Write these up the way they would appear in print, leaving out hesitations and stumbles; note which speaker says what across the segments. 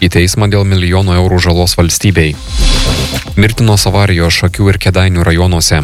Speaker 1: Į teismą dėl milijono eurų žalos valstybei. Mirtinos avarijos Šakių ir Kėdainių rajonuose.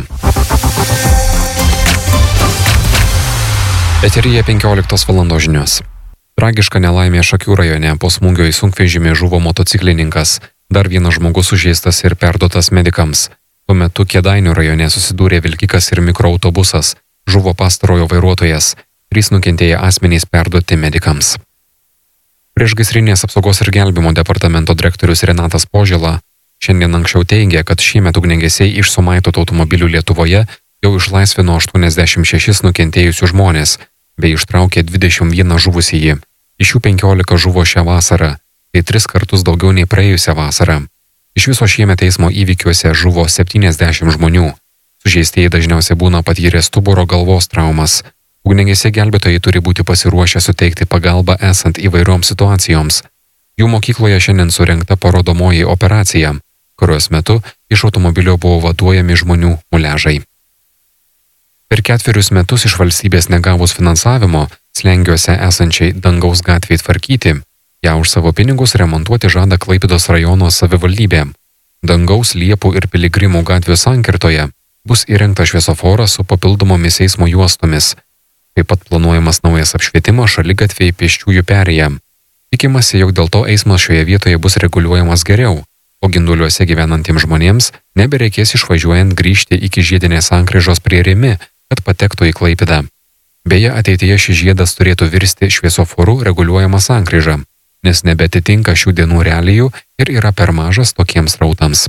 Speaker 1: Eteryje 15 valandos žinios. Tragiška nelaimė Šakių rajone, po smūgio į sunkvežimį žuvo motociklininkas. Dar vienas žmogus sužeistas ir perduotas medikams. Tuo metu Kėdainių rajone susidūrė vilkikas ir mikroautobusas. Žuvo pastarojo vairuotojas. 3 nukentėję asmenys perduoti medikams. Priešgaisrinės apsaugos ir gelbėjimo departamento direktorius Renatas Požėla šiandien anksčiau teigė, kad šiemet ugniagesiai iš sumaitotų automobilių Lietuvoje jau išlaisvino 86 nukentėjusių žmonės, bei ištraukė 21 žuvusįjį. Iš jų 15 žuvo šią vasarą, tai 3 kartus daugiau nei praėjusią vasarą. Iš viso šiemet eismo įvykiuose žuvo 70 žmonių. Sužeistieji dažniausiai būna patyrę stuburo galvos traumas. Ugniagesiai gelbėtojai turi būti pasiruošę suteikti pagalbą esant įvairioms situacijoms. Jų mokykloje šiandien surengta parodomoji operacija, kurios metu iš automobilio buvo vaduojami žmonių muliažai. Per 4 metus iš valstybės negavus finansavimo Slengiuose esančiai Dangaus gatvei tvarkyti, ją už savo pinigus remontuoti žada Klaipėdos rajono savivaldybė. Dangaus, Liepų ir Piligrimų gatvių sankirtoje bus įrengtas šviesoforas su papildomomis eismo juostomis. Taip pat planuojamas naujas apšvietimas šaligatviai pėsčiųjų perėja. Tikimasi, jog dėl to eismas šioje vietoje bus reguliuojamas geriau, o Ginduliuose gyvenantiems žmonėms nebereikės išvažiuojant grįžti iki žiedinės sankryžos prie Rimi, kad patektų į Klaipėdą. Beje, ateityje šis žiedas turėtų virsti šviesoforų reguliuojama sankryža, nes nebetitinka šių dienų realijų ir yra per mažas tokiems rautams.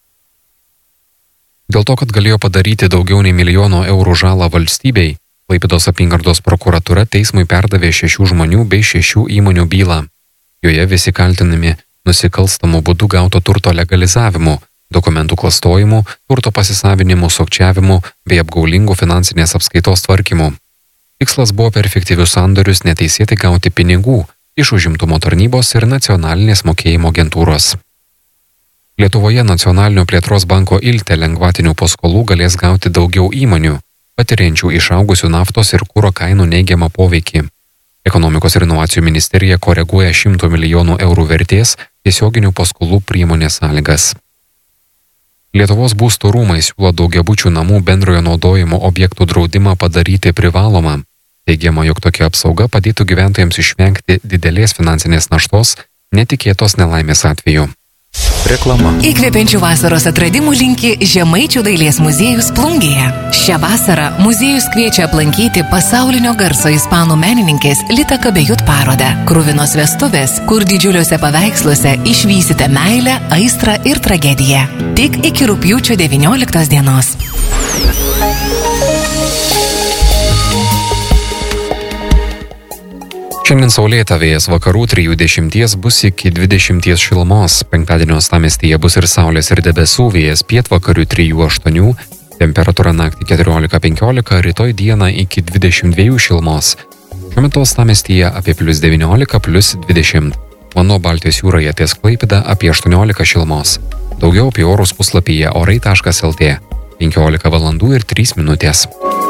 Speaker 1: Dėl to, kad galėjo padaryti daugiau nei milijono eurų žalą valstybei, Klaipėdos apygardos prokuratūra teismui perdavė 6 žmonių bei 6 įmonių bylą. Joje visi kaltinami nusikalstamų būdų gauto turto legalizavimu, dokumentų klastojimu, turto pasisavinimu, sukčiavimu bei apgaulingų finansinės apskaitos tvarkymu. Tikslas buvo per fiktyvius sandorius neteisėtai gauti pinigų iš užimtumo tarnybos ir nacionalinės mokėjimo agentūros. Lietuvoje Nacionalinio plėtros banko Ilte lengvatinių paskolų galės gauti daugiau įmonių, patiriančių išaugusių naftos ir kuro kainų neigiamą poveikį. Ekonomikos ir inovacijų ministerija koreguoja 100 milijonų eurų vertės tiesioginių paskolų priemonės sąlygas. Lietuvos būstų rūmai siūlo daugiabučių namų bendrojo naudojimo objektų draudimą padaryti privalomą. Teigiama, jog tokia apsauga padėtų gyventojams išvengti didelės finansinės naštos netikėtos nelaimės atveju.
Speaker 2: Reklama.
Speaker 3: Įkvepiančių vasaros atradimų linki Žemaičių dailės muziejus Plungėje. Šią vasarą muziejus kviečia aplankyti pasaulinio garso ispanų menininkės Lita Kabejut parodą Kruvinos vestuvės, kur didžiuliuose paveiksluose išvysite meilę, aistrą ir tragediją. Tik iki rugpjūčio 19 dienos.
Speaker 1: Šiandien saulėta, vėjas vakarų 3-10 bus iki 20 šilumos. Penktadienio uostamiestyje bus ir saulės ir debesų, vėjas pietvakarių 3-8, temperatūra naktį 14-15, rytoj dieną iki 22 šilumos. Šiuo metu uostamiestyje apie +19, +20. Vanduo Baltijos jūroje ties Klaipėda apie 18 šilumos. Daugiau apie orus puslapyje orai.lt. 15 valandų ir 3 minutės.